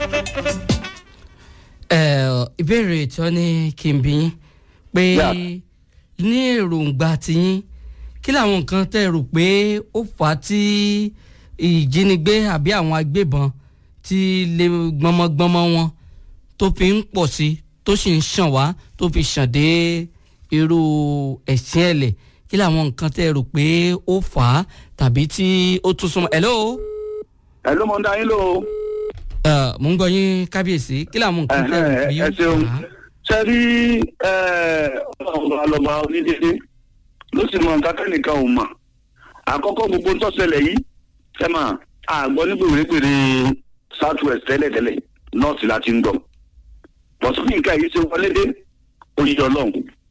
ìbéèrè tí wọ́n ní kí n bi yín pé ní èròǹgbà tiyín kí làwọn nǹkan tẹ́ rò pé ó fà á tí ìjínigbé àbí àwọn agbébọn tí lè gbọmọgbọmọ wọn tó fi ń pọ̀ sí tó sì ń ṣàn wá tó fi ṣàn dé irú ẹ̀sìn ẹ̀lẹ̀ kí làwọn nǹkan tẹ́ rò pé ó fà á tàbí tí ó tún súnmọ́. hello mo ń dá yín lò ó. mo ń gbọ́ yín kábíyèsí kí làwọn nǹkan tẹ́ rò pé ó fà á. ṣe rí ọlọ́ba onídéédé ló sì mọ nǹkan kẹ́nìkan ò mọ̀ àkọ́kọ́ gbogbo ń tọ́sẹ̀lẹ̀ yìí ẹ máa àgbọ̀ ní gbèrègbèrè south west tẹ́lẹ̀tẹ́lẹ̀ north láti ń gbọ́ bọ̀sùn ní nǹkan yìí ṣe wọlé dé oyè ọlọ́run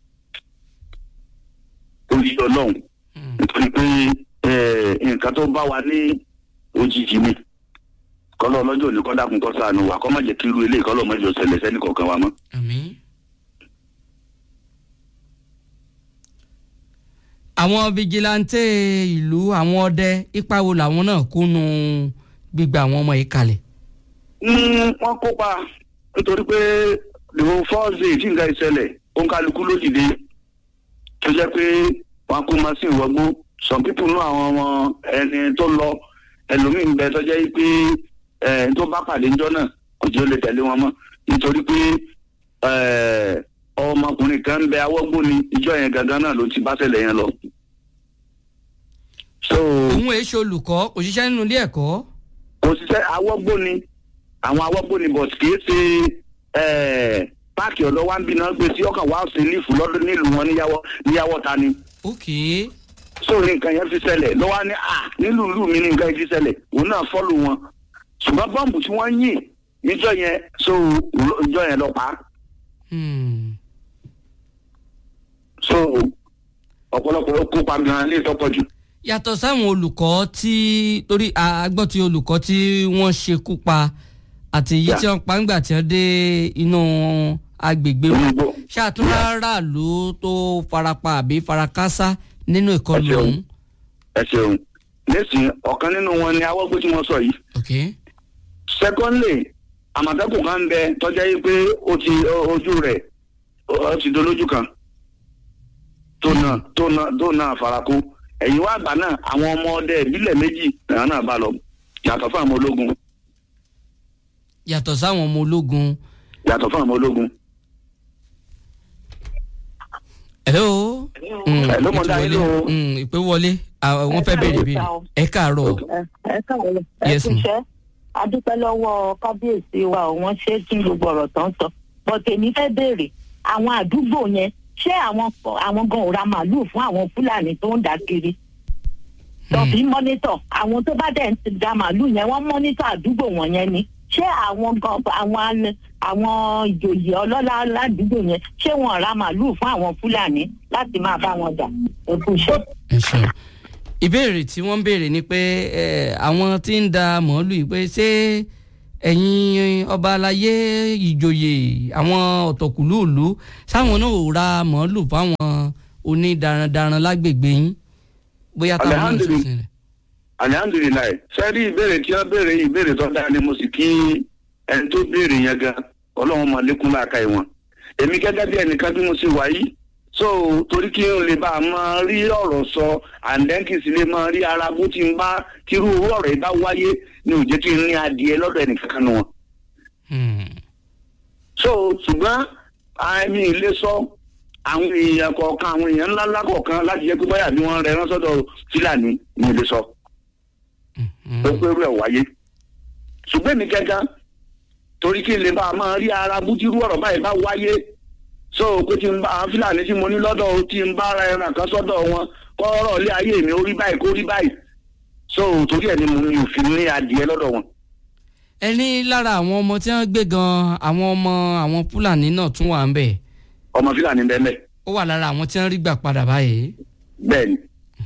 nítorí pé nǹkan tó bá wa ní òjijì ni kọ́lọ́ ọlọ́jọ́ òní kọ́ dákun kọ́ ṣàánú wa kọ́ má jẹ́ kí irú eléyìí kọ́lọ́ mọ́jọ ṣẹlẹ̀ sẹ́ni kọ̀ọ̀kan wa mọ́. àmín. àwọn fìjìláńtẹ ìlú àwọn ọdẹ ipa wo làwọn náà kúnnú gbígba àwọn ọmọ yìí kalẹ̀. wọ́n kópa nítorí pé the first day tí nǹkan ìṣẹ̀lẹ̀ òǹkàlùkù ló dìde tó jẹ́ pé wọ́n kó machine wọgbó some people nú àwọn ọmọ ẹni tó lọ ẹlòmíín bẹ tó jẹ́ pé tó bá pàdé ńjọ́ náà kò jẹ́ ó lè tẹ̀lé wọn mọ́ nítorí pé ọmọkùnrin kan ń bẹ awọ́gbó ni ìjọ yẹn gangan náà ló ti bá ṣẹlẹ̀ yẹn lọ. òun èso olùkọ́ òṣìṣẹ́ nínú ilé ẹ̀kọ́. òṣìṣẹ́ awọ́gbó ni àwọn awọ́gbó ni but kì í ṣe páàkì ọ̀dọ́ wa ń bí náà gbé sí ọkàn wá sí lífù lọ́dún nílùú wọn níyàwó ta ni. ok. so ní nǹkan yẹn fi ṣẹlẹ̀ lọ́wọ́ ní nílùú ìlú mi ní nǹkan yẹn fi ṣẹlẹ̀ òun náà fọ́lù wọn ṣùgbọ́n bọ́ǹbù tí wọ́n yìn níjọ́ yẹn so ìjọ yẹn lọ pa á. so ọ̀pọ̀lọpọ̀ ló kópa gan-an lè tọ́pọ̀ jù. yàtọ̀ sáwọn olùkọ́ tí torí agbọ́ ti olùkọ́ tí wọ́n ṣekú pa àti èyí tí wọ́n pa ńgbà tí wọ́n dé inú agbègbè wọn ṣàtúnrárà ló tó farapa àbí farakásá nínú ìkọlù ọ̀hún. ẹ ṣeun lẹ́sìn ọ̀kan nínú wọn ni awọ́gbó tí wọ́n sọ yìí. okay. secondly àmọ̀tẹ́kùn kan ń bẹ tọ́jà yìí pé ojú rẹ̀ ó ti dolójú kan tó náà farakó ẹ̀yìn wá àgbà náà àwọn ọmọ ọdẹ ìbílẹ̀ méjì náà bá lọ yàtọ̀ fún àwọn ológun. yàtọ̀ sáwọn ọmọ ológun. yàtọ̀ fún àwọn ológun. hello. hello mo dá yín lò ó. ìpè wọlé wọ́n fẹ́ bèrè bí ẹ káàárọ̀. ẹ káàárọ̀ ẹ kú iṣẹ́ adúpẹ́ lọ́wọ́ kábíyèsí wa wọ́n ṣe kí gbogbo ọ̀rọ̀ tó ń sọ bọ́tẹ̀ èmi fẹ́ béèrè àwọn àdúgbò yẹn ṣé àwọn gan ò ra màálù fún àwọn fúlàní tó ń dá kiri tọ́bí mọ́nítọ̀ àwọn tó bá dẹ̀ ń da màálù yẹn wọ́n mọ́nítọ̀ àdúgbò wọn yẹn ni ṣé àwọn ìjòyè ọlọ́lá ládùúgbò yẹn ṣé wọ́n ra màálù fún àwọn fúlàní láti máa bá wọn jà ẹkú iṣẹ́. ìbéèrè tí wọ́n ń béèrè ni pé àwọn tí ń da màálù yìí pé ṣé ẹ̀yin ọba aláyé ìjòyè àwọn ọ̀tọ̀kùlúùlú sáwọn náà ò ra màálù fáwọn onídarandaran lágbègbè yín bóyá táwọn náà ṣe sìn rẹ̀. alihamdulilayi sẹ́rí ìbéèrè tí wọ́n béèrè ìbéèrè tó dáa ni mo sì kí ẹni tó béèrè yẹn gan ọlọ́run máa lékún láàka ìwọ̀n èmi gẹ́gẹ́ bí ẹnìkan bí mo ṣe wà yìí so torí kí n lè bá a máa rí ọ̀rọ̀ sọ àǹdẹ́kìsì lè máa rí ara bó ti ń bá tírú ọ̀rọ̀ yìí bá wáyé ni ò jẹ́ kí n ní adìẹ lọ́dọ̀ ẹnìkankan nu wọn. so ṣùgbọ́n àmì ilé sọ àwọn èèyàn kọ̀ọ̀kan àwọn èèyàn ńláńlá kọ̀ọ̀kan láti jẹ́ pé báyà bí wọ́n rẹ ránṣọ́dọ̀ fúlàní ní ilé sọ. ó pé rú ẹ̀ wáyé ṣùgbọ́n èmi gẹ́gẹ́ torí kí n lè bá a máa rí ara bó tírú ọ̀rọ̀ báyìí bá wáyé so pé tí n bá fúlàní tí mo ní lọ́dọ̀ tí n bá ara ẹran kan sọ́dọ̀ wọn kọ́ ọ̀rọ̀ ilé ayé mi ó rí báyìí kó rí báyìí so torí ẹ̀ ni mo ní òfin ní adìẹ lọ́dọ̀ wọn. ẹni lára àwọn ọmọ tí wọ́n gbé gan àwọn ọmọ àwọn fúlàní náà tún wà ń bẹ̀. ọmọ fúlàní bẹ́ẹ̀ bẹ́ẹ̀. ó wà lára àwọn tí wọ́n rí gbà padà báyìí. bẹ́ẹ̀ni.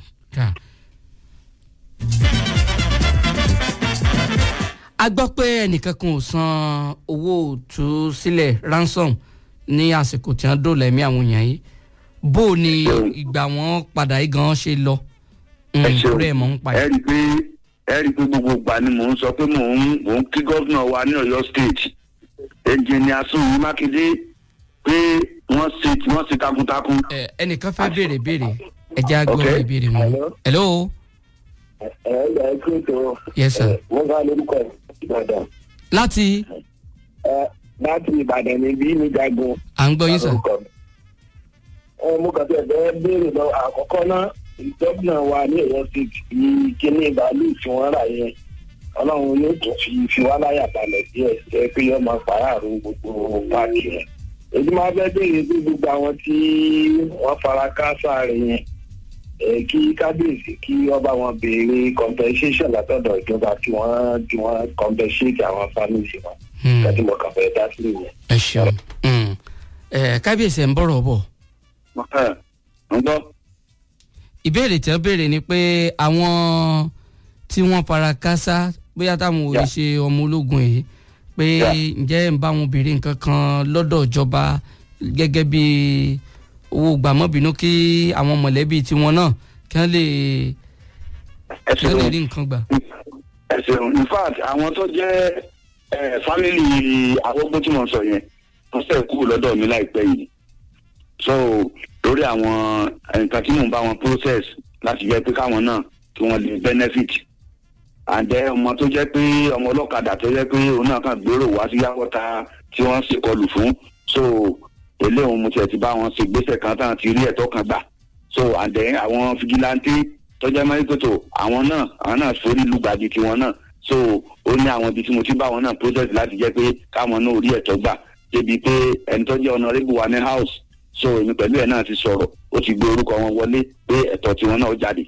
a gbọ́ pé ẹnìkan kan ò san owó ìtúsílẹ̀ ransom ní àsìkò tí wọ́n dóòlà ẹ̀mí àwọn èèyàn yìí bó o ní ìgbà wọn padà yìí gan ṣe lọ. ẹ rí i pé ẹ rí i pé gbogbo ìgbà ni mò ń sọ pé mò ń kí gómìnà wa ní Ọ̀yọ́ state ẹnjìnìà Ṣèyí Mákindé pé wọ́n ṣe takuntakun. ẹnìkan fẹ́ béèrè ẹ jẹ́ àgbọ̀ ìbéèrè wọn. hello. ẹ kí n tó. yes sir. wọ́n bá lórúkọ Ìbàdàn. láti. láti Ìbàdàn ni bí mi jagun. à ń gbọ́ yín sir. mo kàn fẹ́ bẹ́ẹ̀ béèrè lọ àkọ́kọ́ náà gómìnà wa ní Ọ̀yọ́ state ní kíní bàálù tí wọ́n rà yẹn Ọlọ́run yóò tún fi wá láyà balẹ̀ díẹ̀ jẹ́ pé yóò máa pààrọ̀ gbogbo páàkì yẹn. èyí máa fẹ́ béèrè pé gbogbo àwọn tí wọ́n fara káásá rẹ̀ yẹn kí kábíyèsí kí ọba wọn béèrè compensation látọ̀dọ̀ ìjọba kí wọ́n compensate àwọn families wọn. kẹ́tí mo kàn fẹ́ dá sí ìyẹn. ẹ ṣeun kábíyèsí ẹ̀ ń bọ̀rọ̀ bọ̀. ń gbọ́. ìbéèrè tí wọ́n béèrè ni pé àwọn tí wọ́n fara kásá bóyá táwọn ò lè ṣe ọmọ ológun yìí pé ǹjẹ́ ń bá wọn béèrè nǹkan kan lọ́dọ̀ ìjọba gẹ́gẹ́ bí owó gbàmọ́bínú kí àwọn mọ̀lẹ́bí tiwọn náà kí wọ́n lè rí nǹkan gbà. ẹ ṣeun in fact àwọn tó jẹ́ fámìlì àwọgbó tí mo sọ yẹn wọ́n ṣe kú lọ́dọ̀ mi láìpẹ́ yìí so lórí àwọn nǹkan tí mò ń bá wọn process láti jẹ́ pé káwọn náà kí wọ́n lè benefit àdẹ ọmọ tó jẹ́ pé ọmọ ọlọ́kadà tó jẹ́ pé òun náà kàn gbèrò wá sí yàwọ́ta tí wọ́n ṣèkọlù fún so eléyìí mo tiẹ̀ ti bá wọn ṣe gbèsè kan tán ti rí ẹ̀tọ́ kan gbà so àdẹ àwọn fìgìláńtì tó jẹ́ mẹ́rìndínlẹ́tò àwọn náà forí lùgbàdì tiwọn náà so ó ní àwọn ibi tí mo ti bá wọn náà process láti jẹ́ pé káwọn náà rí ẹ̀tọ́ gbà débi pé ẹni tó jẹ́ honorable wa ní house so èmi pẹ̀lú ẹ̀ náà ti sọ̀rọ̀ ó ti gbé orúkọ wọn wọlé pé ẹ̀tọ́ tiwọn náà jáde.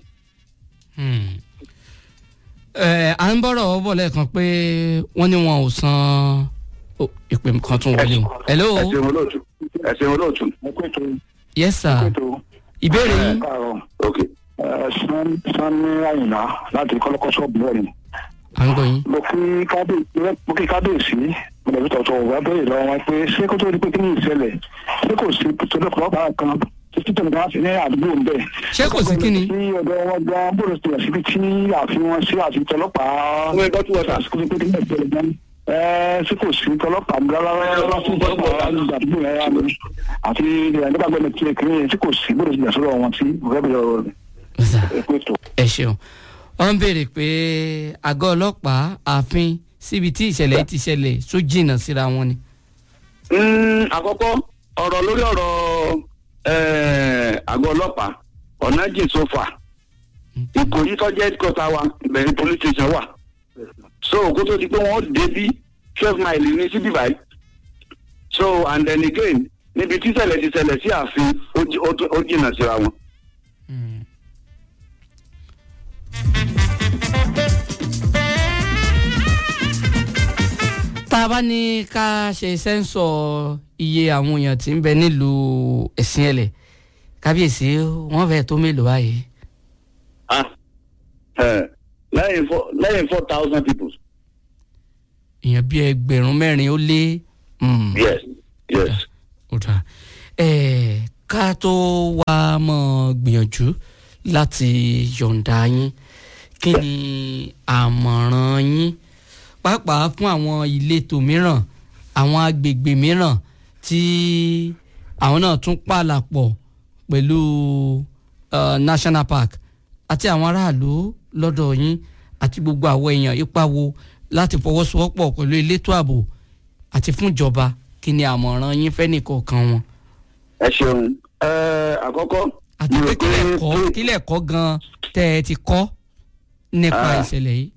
à ń bọ̀rọ̀ bọ̀ lẹ́ẹ̀kan pé wọ́n ní wọn ò san ìpè kan tún wọlé o. hello. ẹ ṣeun olóòtú. yes sir. ìbéèrè yín. Sanni Àyìnlá láti kọ́lọ́kọ́ ṣọ́ọ̀bù lẹ́nu. à ń gbọ́ yín. mo kí kábíyèsí mo lè fi tọ̀tọ̀ wá bẹ́ẹ̀ lọ́wọ́ wọn pé ṣé kó tó di pé kí ni ìṣẹ̀lẹ̀ ṣé kò sí tọ́lọ́pàá kan títí tó nǹkan sí ní àdúgbò ń bẹ̀. ṣé kò sí kí ni. tí ọ̀dọ̀ wọn gbọ́ bóòlù tó yẹ síbi tí àfihàn sí àti tọ́lọ́pàá. wọ́n gbọ́ tí wọ́n ta. ṣé kò sí tọ́lọ́pàá gbọ́dọ̀ lọ́sùn tọ́lọ́pàá àdúgbò yẹn yá mi àti ìdàgbàgbọ́ mi kiri yẹn tí kò sí bóòlù tó yẹ sọ́dọ̀ wọn tí ẹ ṣeun wọ́n béèrè pé àgọ́ ọlọ́pàá ààfin síbi tí ìṣẹ̀lẹ̀ ti ṣẹlẹ̀ só jìnnà síra wọn ni. àkọ́kọ́ ọ̀rọ̀ lórí ọ̀rọ̀ àgọ́ ọlọ́pàá ọ̀nà jìn sófà Ìkòyí tó jẹ́ headquarter wa ìbẹ̀rẹ̀ police station wà so kó tó di pé wọ́n débí 12 mile ní síbí báyìí so and then again níbi tí ìṣẹ̀lẹ̀ ti ṣẹlẹ̀ sí ààfin ó jìnnà síra wọn. tá a bá ní ká ṣe sẹ́ńsọ̀ iye àwọn èèyàn tí ń bẹ nílùú ẹ̀sìn ẹ̀lẹ̀ kábíyèsí wọ́n fẹ́ tó mélòó báyìí. lẹ́yìn 4,000 people. èèyàn bíi 4,000 ó lé. yes. ó dà ká tó wá mọ̀ gbìyànjú láti yọ̀ǹda yín kí ni àmọ̀ràn yín pàápàá fún àwọn ìletò mìíràn àwọn agbègbè mìíràn tí àwọn náà tún pàlàpọ̀ pẹ̀lú national park àti àwọn aráàlú lọ́dọ̀ yín àti gbogbo àwọn èèyàn ipa wo láti fọwọ́sowọ́pọ̀ pẹ̀lú elétò ààbò àti fún ìjọba kí ni àmọ̀ràn yín fẹ́ nìkọ̀ọ̀kan wọn. ẹ ṣeun àkọ́kọ́. àti pé kílẹ̀ kọ́ gan tẹ́ ẹ ti kọ́ nípa ìṣẹ̀lẹ̀ yìí.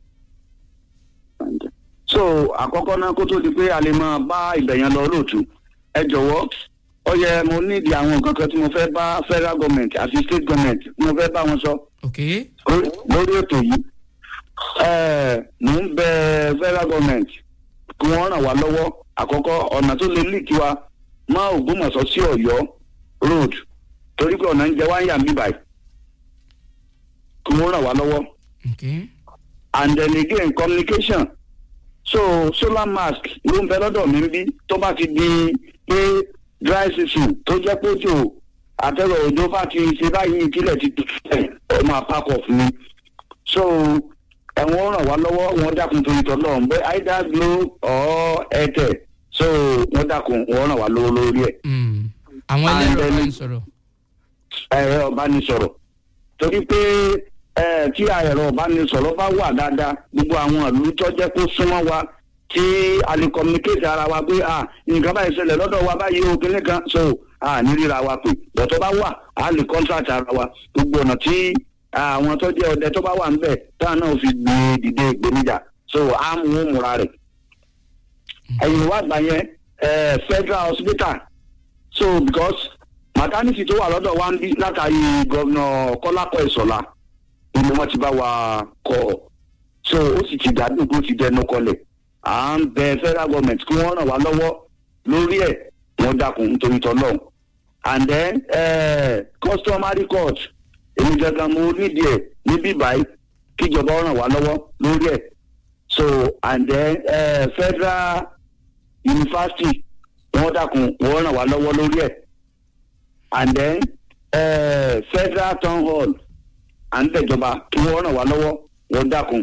so àkọ́kọ́ náà kó tó di pé a lè máa bá ìbẹ̀yẹn lọ lóòtú ẹ jọ̀wọ́ ó yẹ mo nídìí àwọn nǹkan kan tí mo fẹ́ bá federal government àti state government mo fẹ́ bá wọn sọ. lórí ètò yìí mo ń bẹ federal government kí wọ́n ràn wá lọ́wọ́ àkọ́kọ́ ọ̀nà tó lè líkì wa má Ògbómọ̀ṣọ́ sí Ọ̀yọ́ road torí pé ọ̀nà ń jẹ wáyà mi báyìí kí wọ́n ràn wá lọ́wọ́. and then again communication so solar mask ló ń bẹ lọ́dọ̀ mi bí tó bá ti di pé dry season tó jẹ́ pé òjò àtẹ̀rọ̀ òjò bá ti ṣe báyìí ìpínlẹ̀ ti tutù ẹ̀ ọ máa pack off ni so ẹ̀wọ̀n ràn wá lọ́wọ́ wọ́n dákun torí tọ́lọ́run bẹ́ẹ̀ either Glo or Airtel so wọ́n dákun wọ́n ràn wá lọ́wọ́ lórí ẹ̀. àwọn ẹlẹ́rọ bá ń sọ̀rọ̀. ẹ̀rọ ìbánisọ̀rọ̀ torí pé tí ẹ̀rọ ìbánisọ̀rọ̀ bá wà dáadáa gbogbo àwọn ìlú tó jẹ́ kó súnmọ́ wa tí a lè communicate ara wa pé nǹkan báyìí ṣẹlẹ̀ lọ́dọ̀ wa báyìí o kíní kan so ní ríra wa pé bọ̀tọ̀ bá wà a lè contract ara wa gbogbo ọ̀nà tí àwọn tó jẹ́ ọdẹ tó bá wà níbẹ̀ táwọn náà fi gbé dìde ìgbéníjà so a mú un múra rẹ̀. ẹ̀yìn wá gbà yẹn federal hospital so because maternity tó wà lọ́dọ̀ wa ń bí látàrí gọ́vnà Kọ́lápọ̀ Ìṣọ̀lá ni wọ́n ti bá wa kọ́ so ó sì ti dàbí kó ti dẹnu kọlẹ̀ à ń bẹ federal government kí wọ́n ràn wá lọ́wọ́ lórí ẹ̀ wọ́n dákun nítorí tọ́lọ́run and then customary court èmi gangan mo nídìí ẹ̀ níbí báyìí kíjọba ràn wá lọ́wọ́ lórí ẹ̀ so and then federal university wọ́n dákun wọ́n ràn wá lọ́wọ́ lórí ẹ̀ and then federal town hall à ń tẹ̀jọba kí wọ́n ràn wá lọ́wọ́ wọ́n dákun.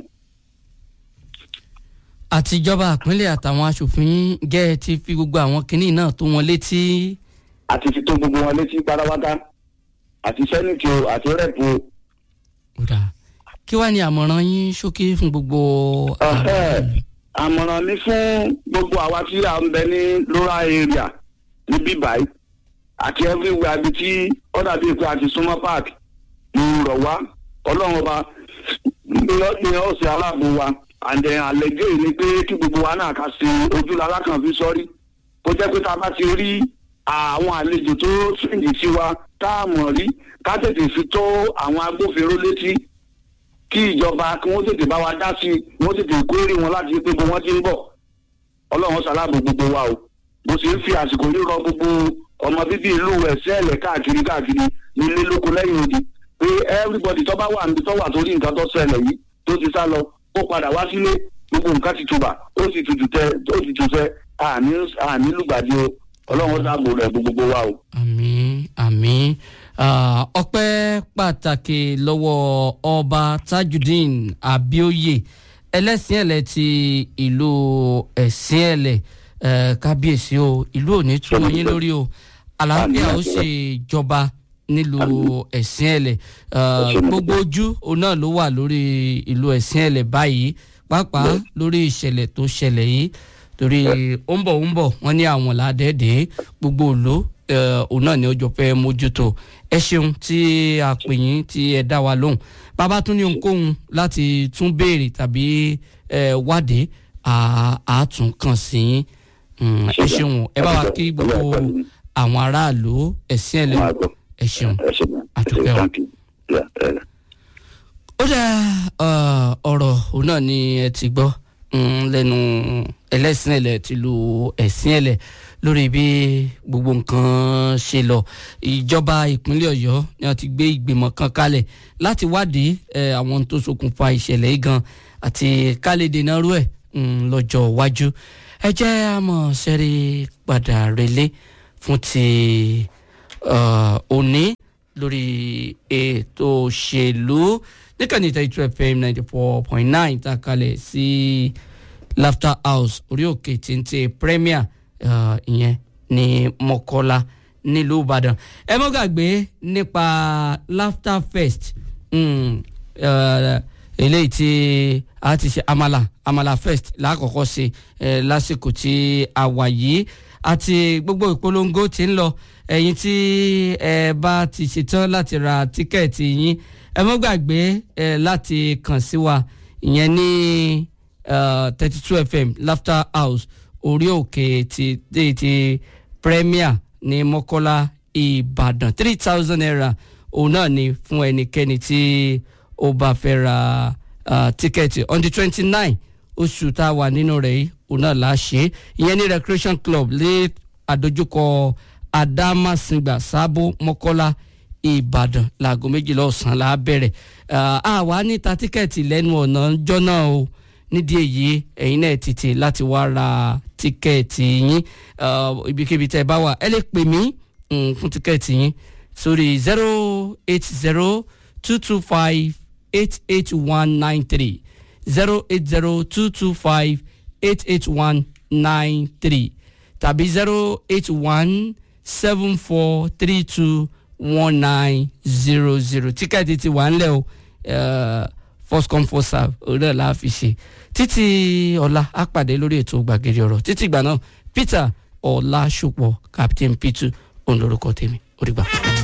àtijọba ìpínlẹ̀ àtàwọn aṣòfin gẹ́ ti fi gbogbo àwọn kinní náà tó wọn létí. àti fi tó gbogbo wọn létí pátápátá àti sẹ́nìtì o àti rẹ́pù o. kí wàá ní àmọ̀ràn yín ṣókí fún gbogbo. àmọ̀ràn mi fún gbogbo àwa tí à ń bẹ ní rural area ní bíbáyìí àti everywhere bí tí ó dàbí pé àti súnmọ́ park ní rọ̀ wá ọlọ́run ọba ní ọ̀sẹ̀ aláàbò wa and then àlejò yìí ni pé kí gbogbo wa náà ká sí ojúlára kan fi sọ́rí kó jẹ́ pé tá a bá ti rí àwọn àlejò tó sìnkì sí wa tá a mọ̀ rí ká tètè fi tó àwọn agbófinró létí kí ìjọba kí wọ́n tètè bá wa dá sí wọ́n tètè kórè wọn láti pé gbogbo wọn ti ń bọ̀ ọlọ́run ṣàlábò gbogbo wa o bó ṣe ń fi àsìkò yìí rọ gbogbo ọmọ bíbí ìlú ẹ̀sẹ̀lẹ̀ káàkiri nílé lóko lẹ́yìn odi pé everybody tó bá wà níbi tó wà torí nǹkan tó ṣẹlẹ̀ yìí tó ti sá lọ ó padà wá sílé gbogbo nǹkan ti tùbà ó sì tutù tẹ àní lùgbàdì o ọlọ́run dáàbò rẹ̀ gbogbo wa o. àmín ọpẹ́ pàtàkì lọ́wọ́ ọba Tajudeen Abíóyè ẹlẹ́sìn ẹ̀lẹ̀ ti ìlú ẹ̀sìn ẹ̀lẹ̀ kábíyèsí o ìlú ò ní tú yín lórí o àlàáfíà ó ṣe jọba nílùú ẹ̀sìn ẹ̀lẹ̀ gbogbo ojú òun náà ló wà lórí ìlú ẹ̀sìn ẹ̀lẹ̀ báyìí pàápàá lórí ìṣẹ̀lẹ̀ tó ṣẹlẹ̀ yìí torí ó ń bọ̀ wọ́n ní àwọn làádẹ́ẹ̀dẹ́ gbogbo òló òun náà ni ọjọ́ fẹ́ mójútó ẹ ṣeun tí a pè yín tí ẹ dá wa lóhùn bàbá tún ní ohunkóhun láti tún béèrè tàbí wádìí àátún kàn sí yín ẹ ṣeun ẹ bá wa kí gbogbo àwọn aráàlú ẹ̀sìn ẹ̀lẹ́ ẹ ṣeun àtúpẹ́ o. ó dá ọ̀rọ̀ òun náà ni ẹ ti gbọ́ lẹ́nu ẹlẹ́sìn ẹ̀lẹ́ tìlú ẹ̀sìn ẹ̀lẹ́ lórí bí gbogbo nǹkan ṣe lọ ìjọba ìpínlẹ̀ Ọ̀yọ́ ni wọ́n ti gbé ìgbìmọ̀ kan kalẹ̀ láti wádìí àwọn tó ṣokùnfà ìṣẹ̀lẹ̀ yìí gan àti kálẹ̀ dènà rú ẹ̀ lọ́jọ́ iwájú ẹ jẹ́ àmọ́ sẹ́rí padà relé fún ti òní lórí ètò òṣèlú níkànnì 32 FM 94.9 tá a kalẹ̀ sí Laughter House orí òkè téńté Premier ìyẹn ní Mọ́kọ́lá nílùú Ìbàdàn ẹ mọ́ gbàgbé nípa Laughter Fest eléyìí tí a ti ṣe Amala Fest lákọ̀ọ́kọ́ ṣe lásìkò tí a wà yìí àti gbogbo ìpolongo tí ń lọ ẹ̀yin tí ẹ bá ti ṣetán láti ra tíkẹ́ẹ̀tì yín ẹ mọ́ gbàgbé láti kàn sí wa ìyẹn ní 32 FM Laughter House orí òkè ti Premier ní Mọ́kọ́lá Ìbàdàn 3,000 naira òun náà ni fún ẹnikẹ́ni tí ó bá fẹ́ ra tíkẹ́ẹ̀tì on the 29 oṣù tá a wà nínú rẹ̀ yìí òun náà là á ṣe ìyẹn ní Recreation Club lé àdójúkọ Adámàsìngbà Sábó Mọ́kọ́lá Ìbàdàn láago 12 ọ̀sán là á bẹ̀rẹ̀ àwa níta tíkẹ́ẹ̀tì lẹ́nu ọ̀nà ọjọ́ náà o nídìí èyí ẹ̀yin náà tètè láti wá ra tíkẹ́ẹ̀tì yín ibikíbi tẹ́ ẹ bá wà ẹ lè pè mí fún tíkẹ́ẹ̀tì yín sórí 08022588193 08022588193 tàbí 08174321900. tíkẹ́ẹ̀tì ti wà ńlẹ̀ o, first come first serve orí ẹ̀ la fi ṣe. títí ọ̀la á pàdé lórí ètò gbàgede ọ̀rọ̀. títí ìgbà náà Peter Ọlásùpọ̀ Captain P2 òun lórúkọ tèmi. ó dìgbà.